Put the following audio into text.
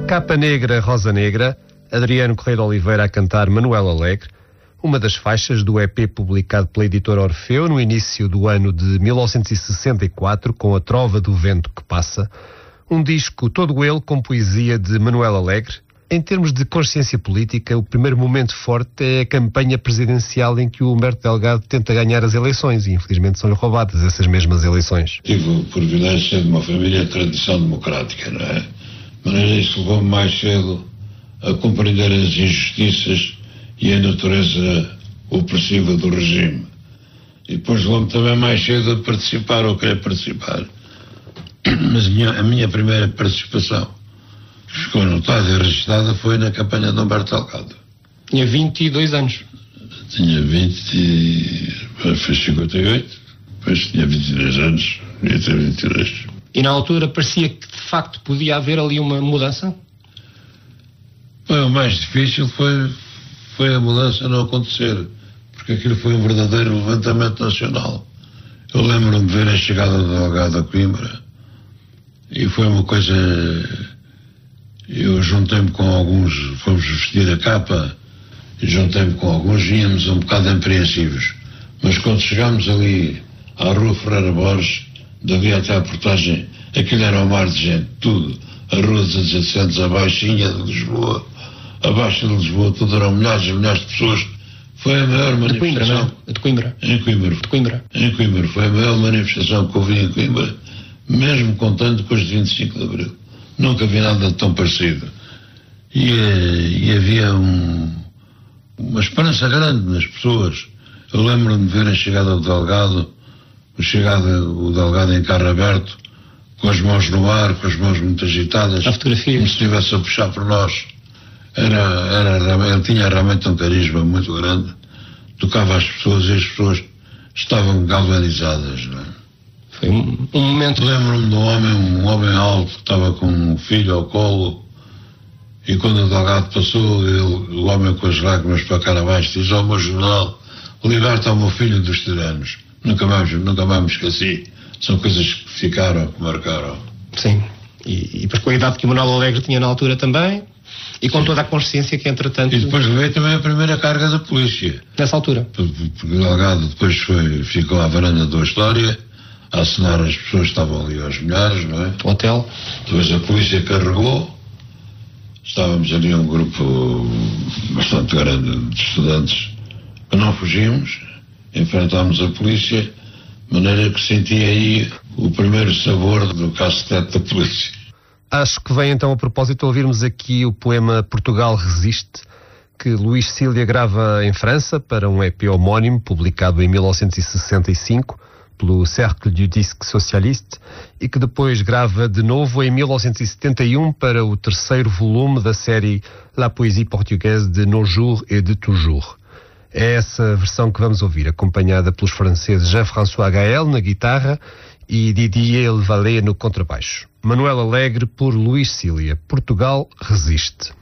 Capa negra, rosa negra, Adriano Correia de Oliveira a cantar Manuel Alegre, uma das faixas do EP publicado pela editora Orfeu no início do ano de 1964, com A Trova do Vento que Passa, um disco todo ele com poesia de Manuel Alegre. Em termos de consciência política, o primeiro momento forte é a campanha presidencial em que o Humberto Delgado tenta ganhar as eleições e infelizmente são-lhe roubadas essas mesmas eleições. Tive o privilégio de ser de uma família de tradição democrática, não é? De maneira isso levou-me mais cedo a compreender as injustiças e a natureza opressiva do regime. E depois levou-me também mais cedo a participar ou querer participar. Mas a minha primeira participação, que ficou anotada e registrada, foi na campanha de Humberto Delgado. Tinha 22 anos. Tinha 20... Fez 58, depois tinha 22 anos, ia ter 22. E na altura parecia que de facto podia haver ali uma mudança? O mais difícil foi a mudança não acontecer, porque aquilo foi um verdadeiro levantamento nacional. Eu lembro-me de ver a chegada do Delgado a Coimbra e foi uma coisa... Eu juntei-me com alguns, fomos vestir a capa e juntei-me com alguns, vínhamos um bocado apreensivos, mas quando chegámos ali à Rua Ferreira Borges, dali até à portagem, aquilo era um mar de gente, tudo, a Rua dos Adjacentes, a Baixinha de Lisboa, a Baixa de Lisboa, tudo eram milhares e milhares de pessoas. Foi a maior manifestação. De Coimbra, não? Em Coimbra. De Coimbra. Em Coimbra. Foi a maior manifestação que houve em Coimbra, mesmo contando depois de 25 de Abril. Nunca vi nada tão parecido. E havia uma esperança grande nas pessoas. Eu lembro-me de ver a chegada do Delgado, o Delgado em carro aberto, com as mãos no ar, com as mãos muito agitadas, a fotografia, como se estivesse a puxar por nós. Ele tinha realmente um carisma muito grande, tocava às pessoas e as pessoas estavam galvanizadas, não é? Foi um momento... Lembro-me de um homem alto que estava com um filho ao colo, e quando o Delgado passou, o homem com as lágrimas para a cara abaixo diz: "Ó meu general, liberta o meu filho dos tiranos." Nunca mais me esqueci. São coisas que ficaram, que marcaram. Sim, e com a idade que o Manuel Alegre tinha na altura também, e com toda a consciência que entretanto... E depois levei também a primeira carga da polícia. Nessa altura? Porque o Delgado depois ficou à varanda da História, a assinar as pessoas que estavam ali aos milhares, não é? O hotel. Depois a polícia carregou, estávamos ali um grupo bastante grande de estudantes, que não fugimos, enfrentámos a polícia, de maneira que senti aí o primeiro sabor do cacetete da polícia. Acho que vem então a propósito ouvirmos aqui o poema Portugal Resiste, que Luís Cília grava em França para um EP homónimo publicado em 1965 pelo Cercle du Disque Socialiste e que depois grava de novo em 1971 para o terceiro volume da série La Poésie Portugaise de Nos Jours et de Toujours. É essa versão que vamos ouvir, acompanhada pelos franceses Jean-François Gaël na guitarra e Didier Levalet no contrabaixo. Manuel Alegre por Luís Cília. Portugal Resiste.